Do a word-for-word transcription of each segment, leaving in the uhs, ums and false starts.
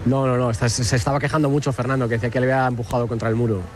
No, no, no, está, se estaba quejando mucho Fernando, que decía que le había empujado contra el muro.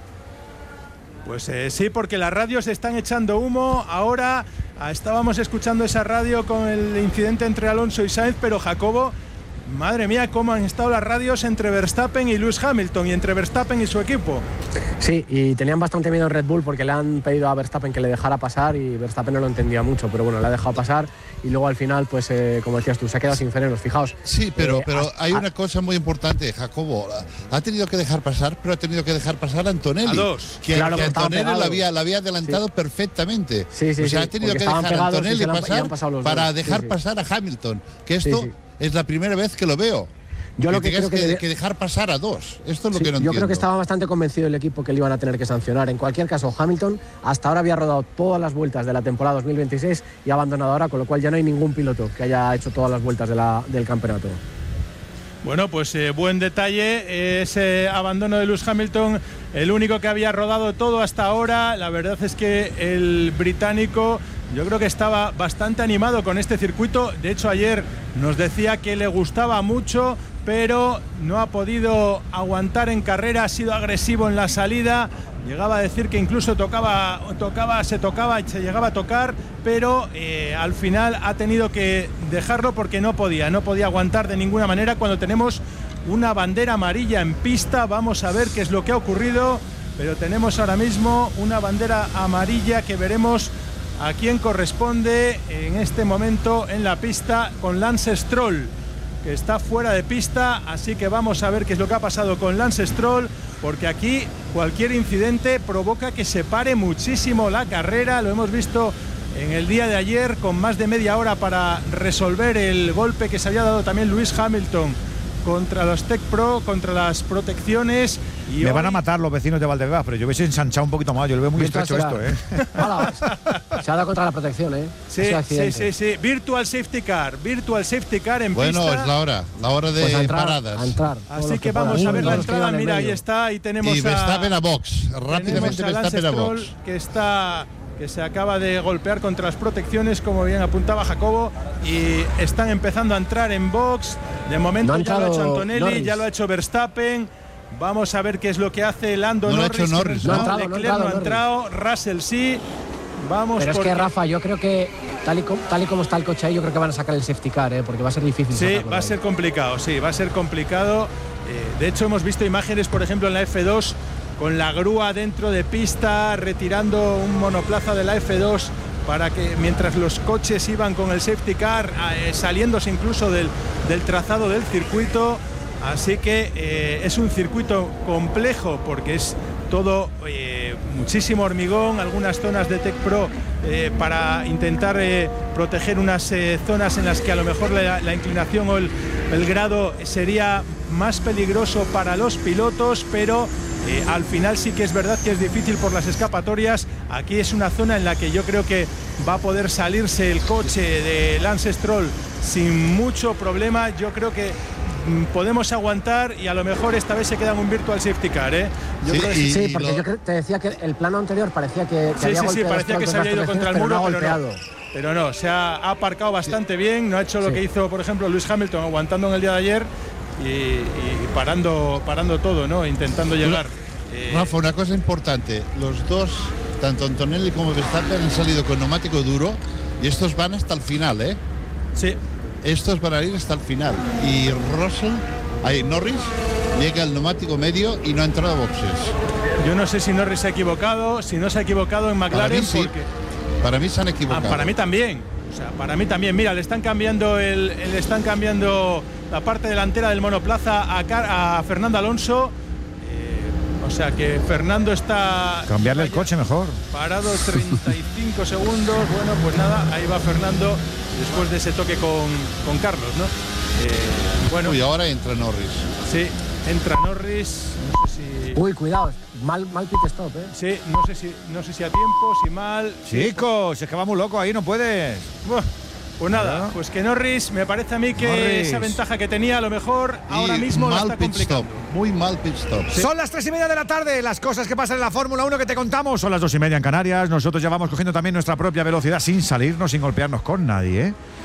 Pues eh, sí, porque las radios están echando humo. Ahora ah, estábamos escuchando esa radio con el incidente entre Alonso y Sainz, pero Jacobo, madre mía, cómo han estado las radios entre Verstappen y Lewis Hamilton y entre Verstappen y su equipo. Sí, y tenían bastante miedo en Red Bull porque le han pedido a Verstappen que le dejara pasar y Verstappen no lo entendía mucho, pero bueno, le ha dejado pasar y luego al final, pues eh, como decías tú, se ha quedado sin frenos, fijaos. Sí, pero, eh, pero a, hay a, una cosa muy importante, Jacobo. Ha tenido que dejar pasar, pero ha tenido que dejar pasar a Antonelli. A dos. Que, claro, que que Antonelli la había, la había adelantado sí. perfectamente. Sí, sí, o sea, sí, ha tenido que dejar a Antonelli y pasar para dos. dejar sí, sí. pasar a Hamilton. Que esto sí, sí. es la primera vez que lo veo. Yo que lo que creo que, que, debe... que dejar pasar a dos. Esto es lo sí, que no yo entiendo. creo que estaba bastante convencido el equipo que le iban a tener que sancionar. En cualquier caso, Hamilton hasta ahora había rodado todas las vueltas de la temporada dos mil veintiséis y ha abandonado ahora, con lo cual ya no hay ningún piloto que haya hecho todas las vueltas de la, del campeonato. Bueno, pues eh, buen detalle ese abandono de Lewis Hamilton, el único que había rodado todo hasta ahora. La verdad es que el británico, yo creo que estaba bastante animado con este circuito. De hecho, ayer nos decía que le gustaba mucho, pero no ha podido aguantar en carrera, ha sido agresivo en la salida. Llegaba a decir que incluso tocaba, tocaba, se tocaba y se llegaba a tocar, pero eh, al final ha tenido que dejarlo porque no podía, no podía aguantar de ninguna manera cuando tenemos una bandera amarilla en pista. Vamos a ver qué es lo que ha ocurrido, pero tenemos ahora mismo una bandera amarilla que veremos a quién corresponde en este momento en la pista con Lance Stroll, que está fuera de pista, así que vamos a ver qué es lo que ha pasado con Lance Stroll, porque aquí cualquier incidente provoca que se pare muchísimo la carrera. Lo hemos visto en el día de ayer con más de media hora para resolver el golpe que se había dado también Lewis Hamilton contra los Tech Pro, contra las protecciones. Y Me hoy... van a matar los vecinos de Valdebebas, pero yo hubiese ensanchado un poquito más. Yo lo veo muy estrecho esto, ¿eh? Hola, se ha dado contra la protección, ¿eh? Sí, sí, sí, sí. Virtual Safety Car, Virtual Safety Car en bueno, pista. Bueno, es la hora, la hora de pues a entrar, paradas. A entrar, Así que, que vamos puedan. a ver Uno, la dos, entrada. Mira, ahí medio. está, ahí tenemos y a... Verstappen a box, rápidamente a Verstappen a box. Que está... que se acaba de golpear contra las protecciones, como bien apuntaba Jacobo, y están empezando a entrar en box. De momento no ya lo ha hecho Antonelli, Norris. Ya lo ha hecho Verstappen. Vamos a ver qué es lo que hace Lando no Norris. Lo ha hecho Norris no, no, no, no, Leclerc no, entrado, no ha entrado, Russell sí. Vamos. Pero porque... es que Rafa, yo creo que tal y, como, tal y como está el coche ahí, yo creo que van a sacar el safety car, ¿eh? Porque va a ser difícil. Sí, va a ser complicado, sí, va a ser complicado. Eh, de hecho, hemos visto imágenes, por ejemplo, en la F dos, con la grúa dentro de pista, retirando un monoplaza de la F dos para que mientras los coches iban con el safety car, eh, saliéndose incluso del, del trazado del circuito. Así que eh, es un circuito complejo porque es todo eh, muchísimo hormigón, algunas zonas de Tech Pro eh, para intentar eh, proteger unas eh, zonas en las que a lo mejor la, la inclinación o el, el grado sería más peligroso para los pilotos, pero eh, al final sí que es verdad que es difícil por las escapatorias. Aquí es una zona en la que yo creo que va a poder salirse el coche de Lance Stroll sin mucho problema. Yo creo que podemos aguantar y a lo mejor esta vez se queda en un virtual safety car, ¿eh? Yo sí, creo que sí, sí, porque lo... yo creo, te decía que el plano anterior parecía que, que sí, había sí, sí, parecía que se había ido contra el muro, pero no, pero no, pero no, se ha, ha aparcado bastante sí. bien, no ha hecho lo sí. que hizo, por ejemplo, Lewis Hamilton aguantando en el día de ayer y, y parando, parando todo, ¿no? Intentando llegar. Eh... Rafa, una cosa importante, los dos, tanto Antonelli como Verstappen han salido con neumático duro y estos van hasta el final, ¿eh? Sí. Estos van a ir hasta el final y Russell Ahí Norris llega al neumático medio y no ha entrado a boxes. Yo no sé si Norris se ha equivocado, si no se ha equivocado en McLaren. Para mí, sí. porque... para mí se han equivocado. Ah, para mí también. O sea, para mí también. Mira, le están cambiando el, le están cambiando la parte delantera del monoplaza a, Car a Fernando Alonso. Eh, o sea que Fernando está. Cambiarle el coche mejor. Parado treinta y cinco segundos. Bueno, pues nada, ahí va Fernando después de ese toque con, con Carlos, ¿no? Eh, bueno. Uy, ahora entra Norris. Sí, entra Norris. No sé si. Uy, cuidado, mal, mal pit stop, ¿eh? Sí, no sé si, no sé si a tiempo, si mal. Chicos, es que va muy loco ahí, no puedes. Uf, pues nada, pues que Norris, me parece a mí que Norris. esa ventaja que tenía, a lo mejor y ahora mismo la está complicando. Stop, muy mal pit stop. Sí. Son las tres y media de la tarde, las cosas que pasan en la Fórmula uno que te contamos. Son las dos y media en Canarias. Nosotros ya vamos cogiendo también nuestra propia velocidad sin salirnos, sin golpearnos con nadie, ¿eh?